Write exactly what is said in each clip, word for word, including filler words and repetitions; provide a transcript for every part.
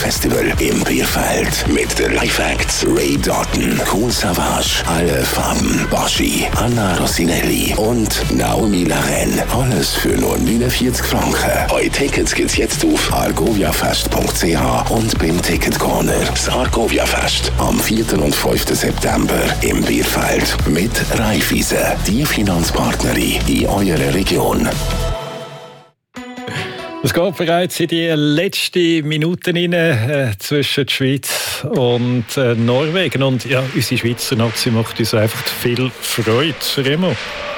Festival im Bierfeld mit den Live-Acts Ray Doughton, Kool Savas, Alle Farben, Baschi, Anna Rossinelli und Naomi Laren. Alles für nur neunundvierzig Franken. Eure Tickets gibt's jetzt auf argoviafest punkt c h und beim Ticket Corner. Das Argovia-Fest am vierten und fünften September im Bierfeld mit Raiffeisen, die Finanzpartnerin in eurer Region. Es geht bereits in die letzten Minuten rein, äh, zwischen der Schweiz und äh, Norwegen. Und ja, unsere Schweizer Nazi macht uns einfach viel Freude. Remo.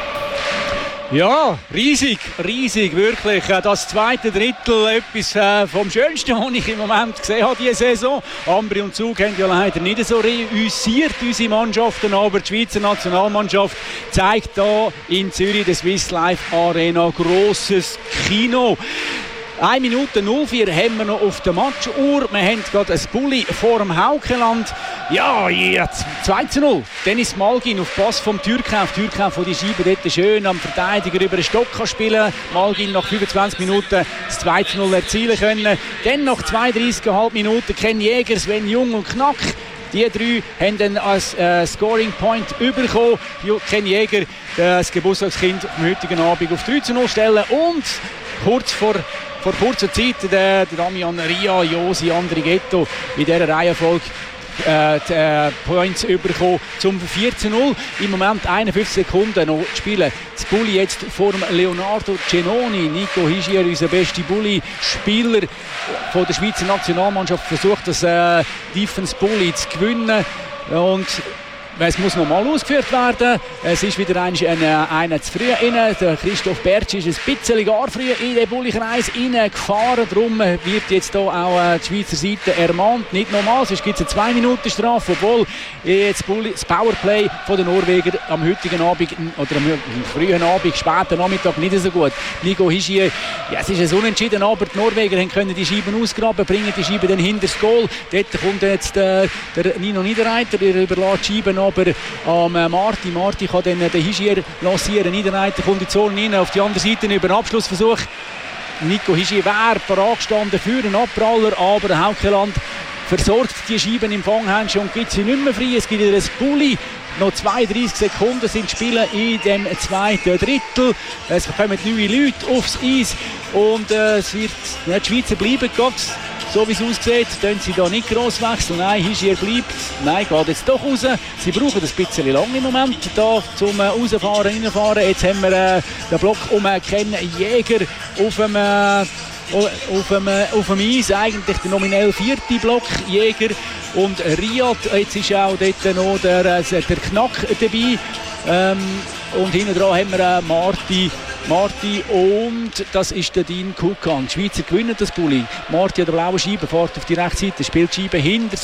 Ja, riesig, riesig, wirklich. Das zweite Drittel, etwas äh, vom Schönsten, was ich im Moment gesehen habe diese Saison. Ambri und Zug haben ja leider nicht so reüssiert, unsere Mannschaften, aber die Schweizer Nationalmannschaft zeigt hier in Zürich, der Swiss Life Arena, grosses Kino. eine Minute null vier haben wir noch auf der Matchuhr. Wir haben gerade ein Bulli vor dem Haukeland. Ja, jetzt zwei zu null. Dennis Malgin auf Pass vom Türkauf. Türkauf, der die Scheibe dort schön am Verteidiger über den Stock kann spielen. Malgin nach fünfundzwanzig Minuten das zwei zu null erzielen können. Dann nach zweiunddreißig Komma fünf Minuten Ken Jäger, Sven Jung und Knack. Die drei haben dann als äh, Scoring Point bekommen. Ken Jäger, das Geburtstagskind am heutigen Abend, auf drei zu null stellen. Und kurz vor Vor kurzer Zeit der, der Damian Ria, Josi, Andri Ghetto in dieser Reihenfolge äh, die äh, Points bekommen zum vier zu null. Im Moment einundfünfzig Sekunden noch spielen. Das Bulli jetzt vor dem Leonardo Cenoni. Nico Hischier, unser bester Bulli-Spieler von der Schweizer Nationalmannschaft, versucht das äh, Defense Bulli zu gewinnen. Und es muss nochmal ausgeführt werden. Es ist wieder einer, einer zu früh rein. Der Christoph Bertsch ist ein bisschen gar früh in den Bulli-Kreis reingefahren. Darum wird jetzt hier auch die Schweizer Seite ermahnt. Nicht normal, sonst gibt es eine zwei Minuten Strafe. Obwohl jetzt das Powerplay von den Norweger am heutigen Abend oder am frühen Abend, späten Nachmittag nicht so gut. Nico Hischier, ja, es ist ein Unentschieden, aber die Norweger können die Scheiben ausgraben, bringen die Scheiben dann hinter das Goal. Dort kommt jetzt äh, der Nino Niederreiter, der überlässt die Scheiben aber am ähm, Marti. Marti kann dann den Hischier lancieren. Niederreiter kommt in die Zone rein, auf die andere Seite über einen Abschlussversuch. Nico Hischier wäre parat gestanden für einen Abpraller, aber Haukeland versorgt die Scheiben im Fanghändchen und gibt sie nicht mehr frei. Es gibt wieder ein Bulli. Noch zweiunddreißig Sekunden sind Spiele in dem zweiten Drittel. Es kommen neue Leute aufs Eis und äh, es wird, ja, die Schweizer bleiben gerade. So wie es aussieht, können sie da nicht gross wechseln. Nein, Hischier bleibt. Nein, geht jetzt doch raus. Sie brauchen ein bisschen lang im Moment da zum äh, rausfahren, reinfahren. Jetzt haben wir äh, den Block um äh, Ken Jäger auf dem, äh, auf, dem, äh, auf dem Eis. Eigentlich der nominell vierte Block. Jäger und Riad. Jetzt ist auch dort noch der, äh, der Knack dabei. Ähm, und hinten dran haben wir äh, Marti. Marti und das ist der Dean Kukan. Die Schweizer gewinnen das Bulli. Marti an der blauen Scheibe, fährt auf die rechte Seite, spielt die Scheibe hinter